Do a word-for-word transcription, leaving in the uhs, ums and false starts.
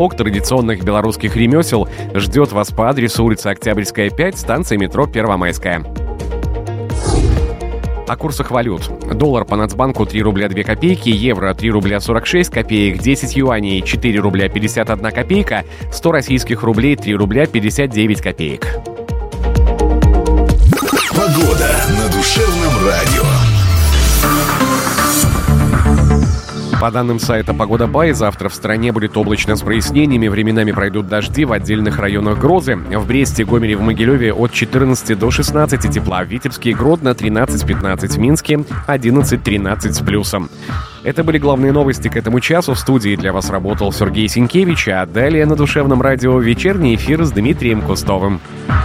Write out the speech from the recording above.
традиционных белорусских ремесел ждет вас по адресу улица Октябрьская, пять, станция метро Первомайская. О курсах валют. Доллар по Нацбанку три рубля две копейки, евро три рубля сорок шесть копеек, десять юаней четыре рубля пятьдесят одна копейка, сто российских рублей три рубля пятьдесят девять копеек. Погода на душевном радио. По данным сайта «Погода Бай», завтра в стране будет облачно с прояснениями, временами пройдут дожди, в отдельных районах грозы. В Бресте, Гомеле, в Могилеве от четырнадцати до шестнадцати тепла, в Витебске и Гродно тринадцать-пятнадцать, в Минске одиннадцать-тринадцать с плюсом. Это были главные новости к этому часу. В студии для вас работал Сергей Синкевич, а далее на душевном радио вечерний эфир с Дмитрием Кустовым.